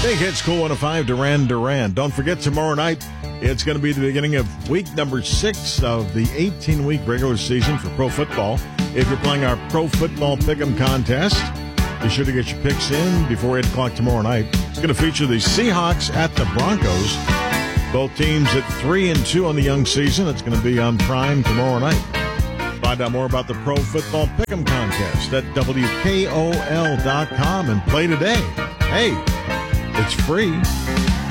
Big Hits Cool 105, Duran Duran. Don't forget, tomorrow night, it's going to be the beginning of week number 6 of the 18-week regular season for pro football. If you're playing our pro football pick'em contest, be sure to get your picks in before 8 o'clock tomorrow night. It's going to feature the Seahawks at the Broncos. Both teams at 3-2 on the young season. It's going to be on Prime tomorrow night. Find out more about the Pro Football Pick'em Contest at WKOL.com and play today. Hey, it's free.